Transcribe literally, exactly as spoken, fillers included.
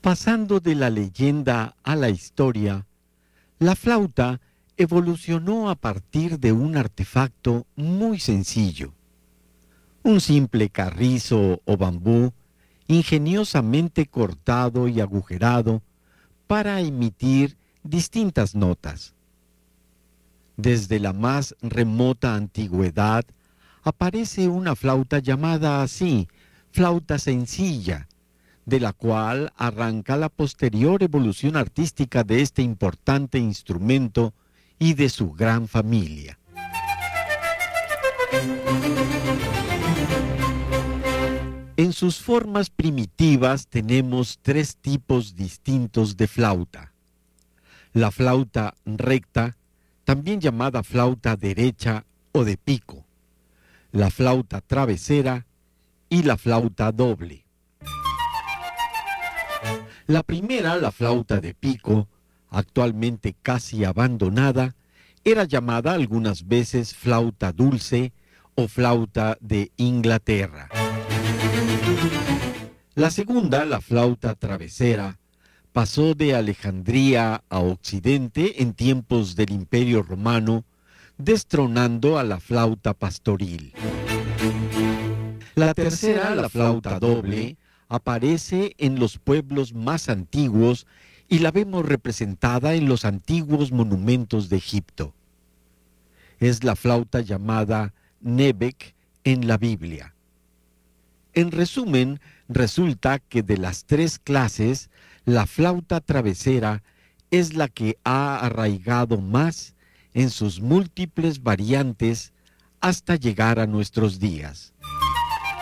Pasando de la leyenda a la historia, la flauta evolucionó a partir de un artefacto muy sencillo. Un simple carrizo o bambú ingeniosamente cortado y agujerado para emitir distintas notas. Desde la más remota antigüedad aparece una flauta llamada así, flauta sencilla, de la cual arranca la posterior evolución artística de este importante instrumento y de su gran familia. En sus formas primitivas tenemos tres tipos distintos de flauta. La flauta recta, también llamada flauta derecha o de pico, la flauta travesera y la flauta doble. La primera, la flauta de pico, actualmente casi abandonada, era llamada algunas veces flauta dulce o flauta de Inglaterra. La segunda, la flauta travesera, pasó de Alejandría a Occidente en tiempos del Imperio Romano, destronando a la flauta pastoril. La tercera, la flauta doble, aparece en los pueblos más antiguos y la vemos representada en los antiguos monumentos de Egipto. Es la flauta llamada Nebec en la Biblia. En resumen, resulta que de las tres clases, la flauta travesera es la que ha arraigado más en sus múltiples variantes hasta llegar a nuestros días.